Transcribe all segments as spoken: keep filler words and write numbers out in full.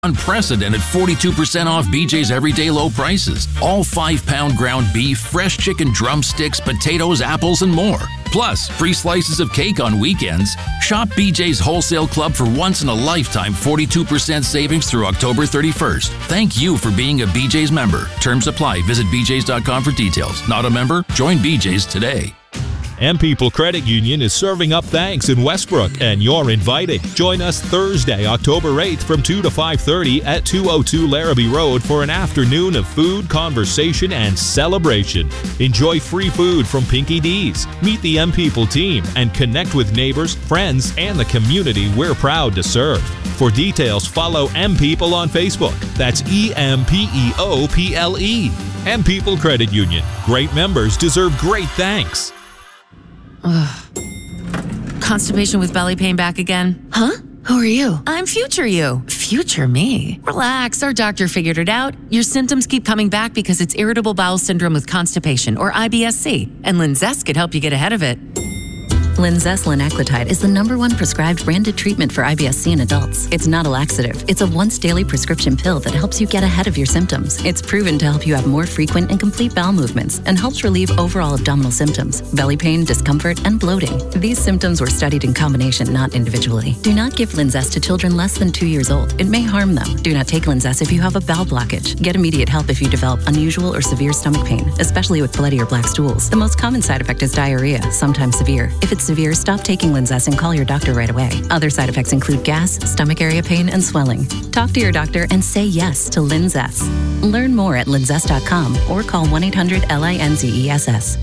Unprecedented forty-two percent off B J's everyday low prices. All five-pound ground beef, fresh chicken drumsticks, potatoes, apples, and more. Plus, free slices of cake on weekends. Shop B J's Wholesale Club for once-in-a-lifetime forty-two percent savings through October thirty-first. Thank you for being a B J's member. Terms apply. Visit b j's dot com for details. Not a member? Join B J's today. M People Credit Union is serving up thanks in Westbrook, and you're invited. Join us Thursday, October eighth from two to five thirty at two oh two Larrabee Road for an afternoon of food, conversation, and celebration. Enjoy free food from Pinky D's. Meet the M People team and connect with neighbors, friends, and the community we're proud to serve. For details, follow M People on Facebook. That's E M P E O P L E. M People Credit Union. Great members deserve great thanks. Ugh. Constipation with belly pain back again? Huh? Who are you? I'm future you. Future me? Relax, our doctor figured it out. Your symptoms keep coming back because it's irritable bowel syndrome with constipation, or I B S C, and Linzess could help you get ahead of it. Linzess linaclotide is the number one prescribed branded treatment for I B S C in adults. It's not a laxative. It's a once-daily prescription pill that helps you get ahead of your symptoms. It's proven to help you have more frequent and complete bowel movements and helps relieve overall abdominal symptoms, belly pain, discomfort, and bloating. These symptoms were studied in combination, not individually. Do not give Linzess to children less than two years old. It may harm them. Do not take Linzess if you have a bowel blockage. Get immediate help if you develop unusual or severe stomach pain, especially with bloody or black stools. The most common side effect is diarrhea, sometimes severe. If it's severe, stop taking Linzess and call your doctor right away. Other side effects include gas, stomach area pain, and swelling. Talk to your doctor and say yes to Linzess. Learn more at linzess dot com or call one eight hundred L I N Z E S S.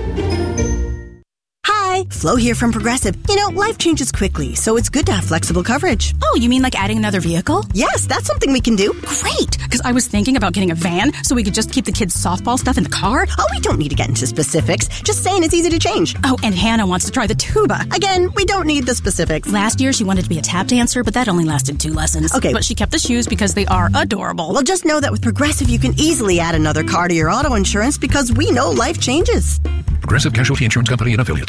Hi, Flo here from Progressive. You know, life changes quickly, so it's good to have flexible coverage. Oh, you mean like adding another vehicle? Yes, that's something we can do. Great, because I was thinking about getting a van so we could just keep the kids' softball stuff in the car. Oh, we don't need to get into specifics. Just saying it's easy to change. Oh, and Hannah wants to try the tuba. Again, we don't need the specifics. Last year, she wanted to be a tap dancer, but that only lasted two lessons. Okay. But she kept the shoes because they are adorable. Well, just know that with Progressive, you can easily add another car to your auto insurance because we know life changes. Progressive Casualty Insurance Company and Affiliates.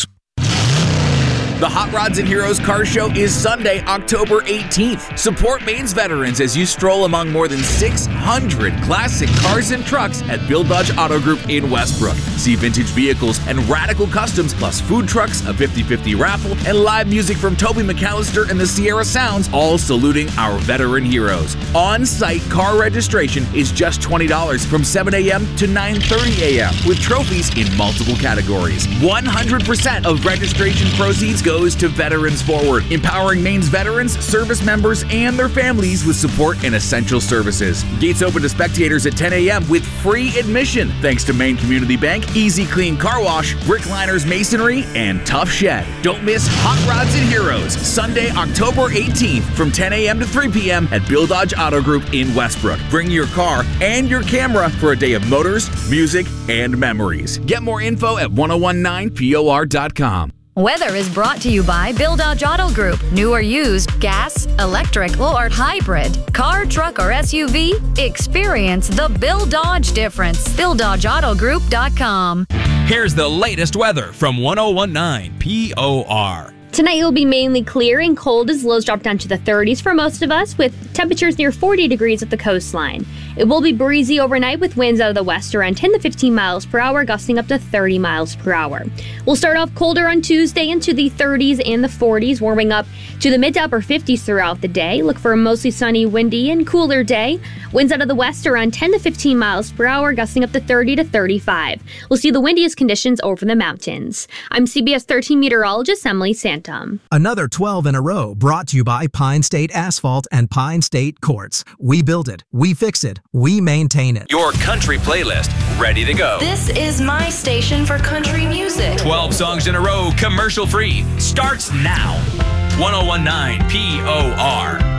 The Hot Rods and Heroes Car Show is Sunday, October eighteenth. Support Maine's veterans as you stroll among more than six hundred classic cars and trucks at Bill Dodge Auto Group in Westbrook. See vintage vehicles and radical customs, plus food trucks, a fifty-fifty raffle, and live music from Toby McAllister and the Sierra Sounds, all saluting our veteran heroes. On-site car registration is just twenty dollars from seven a.m. to nine thirty a.m. with trophies in multiple categories. one hundred percent of registration proceeds goes to Veterans Forward, empowering Maine's veterans, service members, and their families with support and essential services. Gates open to spectators at ten a.m. with free admission, thanks to Maine Community Bank, Easy Clean Car Wash, Brickliners Masonry, and Tough Shed. Don't miss Hot Rods and Heroes, Sunday, October eighteenth from ten a.m. to three p.m. at Bill Dodge Auto Group in Westbrook. Bring your car and your camera for a day of motors, music, and memories. Get more info at ten nineteen P O R dot com. Weather is brought to you by Bill Dodge Auto Group. New or used, gas, electric, or hybrid, car, truck, or S U V, experience the Bill Dodge difference. Bill Dodge Auto Group dot com. Here's the latest weather from ten nineteen P O R. Tonight will be mainly clear and cold as lows drop down to the thirties for most of us, with temperatures near forty degrees at the coastline. It will be breezy overnight with winds out of the west around ten to fifteen miles per hour, gusting up to thirty miles per hour. We'll start off colder on Tuesday into the thirties and the forties, warming up to the mid to upper fifties throughout the day. Look for a mostly sunny, windy, and cooler day. Winds out of the west around ten to fifteen miles per hour, gusting up to thirty to thirty-five. We'll see the windiest conditions over the mountains. I'm C B S thirteen meteorologist Emily Santum. Another twelve in a row brought to you by Pine State Asphalt and Pine State Quartz. We build it, we fix it, we maintain it. Your country playlist, ready to go. This is my station for country music. twelve songs in a row, commercial free, starts now. ten nineteen P O R.